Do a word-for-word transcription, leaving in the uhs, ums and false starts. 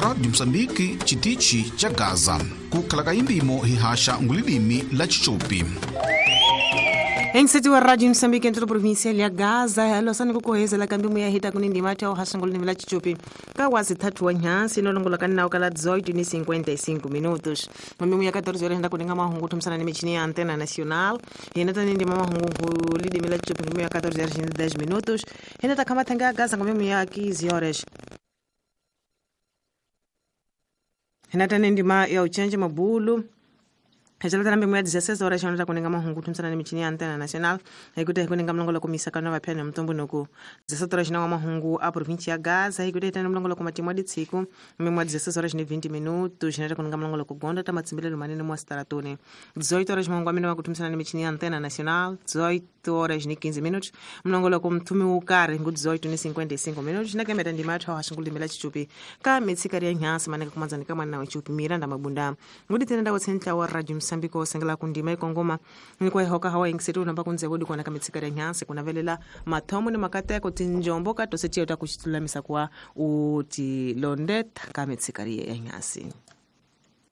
Radio Msambiki chitichi cha Gaza. Kukala imbimo hihasha ngulilimi la Chichupi. Engseti wa Radio Msambiki ntoto provinsia ya Gaza losani kukoheza la kambimu ya hita kunindi mate au hasanguli nivila Chichupi ka wazi tatu wa nyansi nolongola kanina wakala dezoito ni cinquenta e cinco minutos kambimu ya catorze horas henda kuninga mahungu tumsana ni michini ya Antena Nacional hinata nindi mama hungu lidi mila Chichupi kambimu ya catorze horas ni dez minutos hinata kama tanga Gaza kambimu ya quinze horas hinata nindi ma ya uchanje mabulu Hajala tambe mwa dezesseis horas shonata kuninga mahungu tumsana ni michini ya Antena Nacional hikuta kuninga mlongola kumisakano wa pia mtombo nuku dezesseis horas na mahungu a província ya Gaza hikuta tena mlongola kuma timwa ditsiku mwa dezesseis horas ni vinte minutos shinata kuninga mlongola kugonda tamatsimbele lumanene mwa staratone dezoito horas mahungu amene wakutumsana ni michini ya Antena Nacional dezoito horas ni quinze minutos mlongola kumtumi ukare ngu dezoito ni cinquenta e cinco minutos na kemeta ndi matha hashunguli mela Chichupi ka metsikari ya nyasa maneka kumanzani kama na Chichupi Miranda Mabunda ngudi tena ndawo tsenta wa Radio Msambiko sengela kundima ikongoma nikwa hoka hawa ingsetu namba kunze hodi kwa nakamitsikari nyanse kuna velela mathomo ni makata yako tinjombo kato setia utakushitulamisa kwa uti londet kamitsikari ya nyasi.